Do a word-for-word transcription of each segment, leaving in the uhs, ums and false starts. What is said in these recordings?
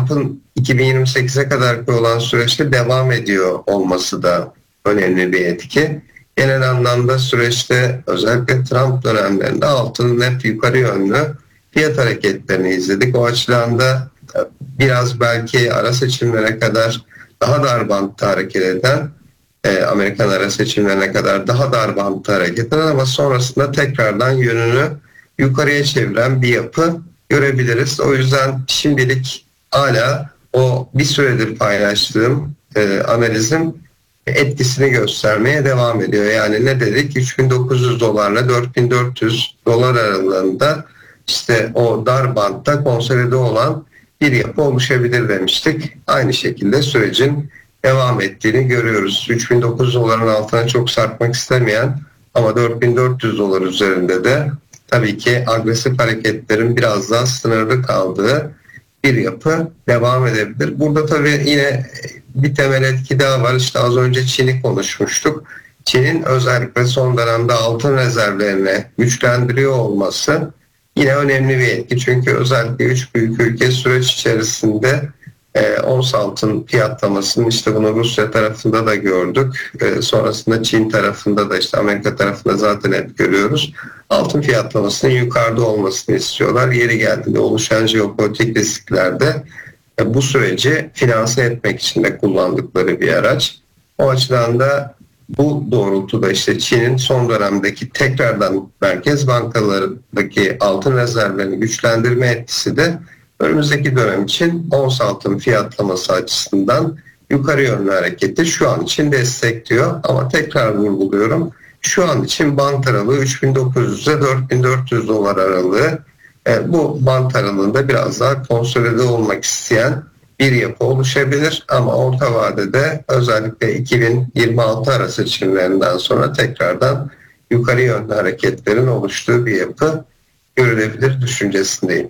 Trump'ın iki bin yirmi sekize kadarki olan süreçte devam ediyor olması da önemli bir etki. Genel anlamda süreçte özellikle Trump dönemlerinde altının hep yukarı yönlü fiyat hareketlerini izledik. O açıdan da biraz belki ara seçimlere kadar daha dar bantta hareket eden, Amerikan ara seçimlerine kadar daha dar bantta hareket eden ama sonrasında tekrardan yönünü yukarıya çeviren bir yapı görebiliriz. O yüzden şimdilik hala o bir süredir paylaştığım e, analizim etkisini göstermeye devam ediyor. Yani ne dedik? üç bin dokuz yüz dolarla dört bin dört yüz dolar aralığında işte o dar bantta konsolide olan bir yapı oluşabilir demiştik. Aynı şekilde sürecin devam ettiğini görüyoruz. üç bin dokuz yüz doların altına çok sarkmak istemeyen ama dört bin dört yüz dolar üzerinde de tabii ki agresif hareketlerin biraz daha sınırlı kaldığı bir yapı devam edebilir. Burada tabii yine bir temel etki daha var. İşte az önce Çin'i konuşmuştuk. Çin'in özellikle son dönemde altın rezervlerini güçlendiriyor olması yine önemli bir etki. Çünkü özellikle üç büyük ülke süreç içerisinde e, ons altın fiyatlamasının işte bunu Rusya tarafında da gördük. E, sonrasında Çin tarafında da işte Amerika tarafında zaten hep görüyoruz. Altın fiyatlamasının yukarıda olmasını istiyorlar. Yeri geldiğinde oluşan jeopolitik risklerde e, bu süreci finanse etmek için de kullandıkları bir araç. O açıdan da bu doğrultuda işte Çin'in son dönemdeki tekrardan merkez bankalarındaki altın rezervlerini güçlendirme etkisi de önümüzdeki dönem için ons altın fiyatlaması açısından yukarı yönlü hareketi şu an için destekliyor. Ama tekrar vurguluyorum, şu an için bant aralığı üç bin dokuz yüz ile dört bin dört yüz dolar aralığı. E, bu bant aralığında biraz daha konsolide olmak isteyen bir yapı oluşabilir ama orta vadede özellikle iki bin yirmi altı ara seçimlerinden sonra tekrardan yukarı yönlü hareketlerin oluştuğu bir yapı görülebilir düşüncesindeyim.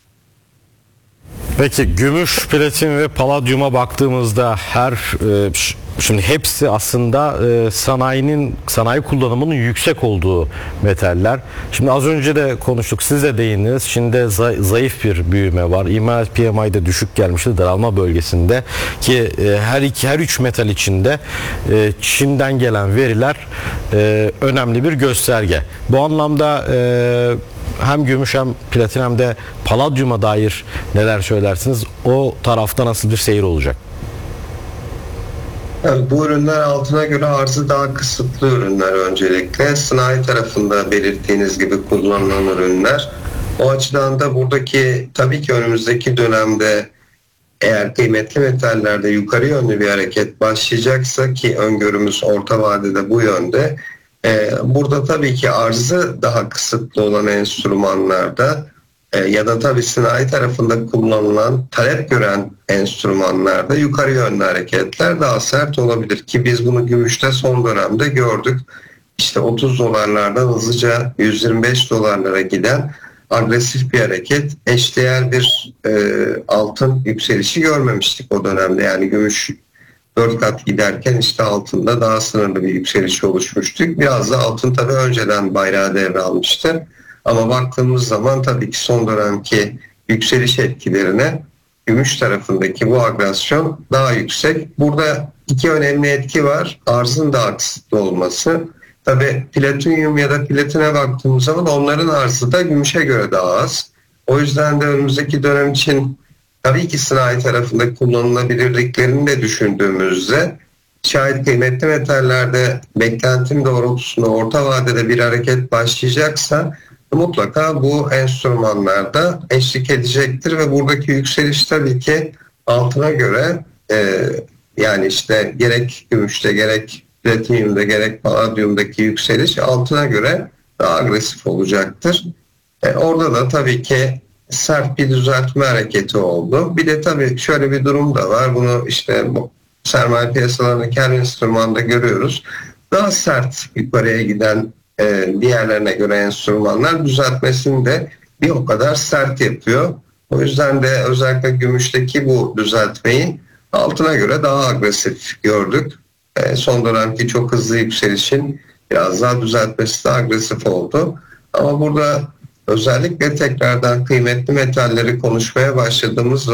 Peki gümüş, platin ve paladyuma baktığımızda her e, şimdi hepsi aslında e, sanayinin sanayi kullanımının yüksek olduğu metaller. Şimdi az önce de konuştuk, siz de değindiniz. Şimdi zay- zayıf bir büyüme var. İmalat P M I'de düşük gelmişti daralma bölgesinde ki e, her iki her üç metal içinde e, Çin'den gelen veriler e, önemli bir gösterge. Bu anlamda e, hem gümüş hem platin hem de paladyuma dair neler söylersiniz? O tarafta nasıl bir seyir olacak? Yani bu ürünler altına göre arzı daha kısıtlı ürünler öncelikle. Sanayi tarafında belirttiğiniz gibi kullanılan ürünler. O açıdan da buradaki tabii ki önümüzdeki dönemde eğer kıymetli metallerde yukarı yönlü bir hareket başlayacaksa ki öngörümüz orta vadede bu yönde. Burada tabii ki arzı daha kısıtlı olan enstrümanlarda ya da tabii sanayi tarafında kullanılan, talep gören enstrümanlarda yukarı yönlü hareketler daha sert olabilir ki biz bunu gümüşte son dönemde gördük. İşte otuz dolarlardan hızlıca yüz yirmi beş dolarlara giden agresif bir hareket, eşdeğer bir e, altın yükselişi görmemiştik o dönemde. Yani gümüş dört kat giderken işte altında daha sınırlı bir yükseliş oluşmuştuk. Biraz da altın tabii önceden bayrağı devralmıştı. Ama baktığımız zaman tabii ki son dönemki yükseliş etkilerine gümüş tarafındaki bu agresyon daha yüksek. Burada iki önemli etki var. Arzın daha kısıtlı olması. Tabii platinyum ya da platine baktığımız zaman onların arzı da gümüşe göre daha az. O yüzden de önümüzdeki dönem için tabii ki sanayi tarafında kullanılabilirliklerini de düşündüğümüzde şayet kıymetli metallerde beklentim doğrultusunda orta vadede bir hareket başlayacaksa mutlaka bu enstrümanlarda eşlik edecektir ve buradaki yükseliş tabii ki altına göre e, yani işte gerek gümüşte gerek platinyumda gerek paladyumdaki yükseliş altına göre daha agresif olacaktır. E, orada da tabii ki sert bir düzeltme hareketi oldu. Bir de tabii şöyle bir durum da var. Bunu işte bu sermaye piyasalarındaki her enstrümanda görüyoruz. Daha sert yukarıya giden e, diğerlerine göre enstrümanlar düzeltmesini de bir o kadar sert yapıyor. O yüzden de özellikle gümüşteki bu düzeltmeyi altına göre daha agresif gördük. E, son dönemki çok hızlı yükselişin biraz daha düzeltmesi de agresif oldu. Ama burada özellikle tekrardan kıymetli metalleri konuşmaya başladığımız